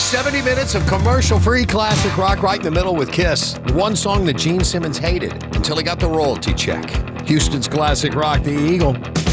70 minutes of commercial-free classic rock right in the middle with Kiss. One song that Gene Simmons hated until he got the royalty check. Houston's classic rock, The Eagle.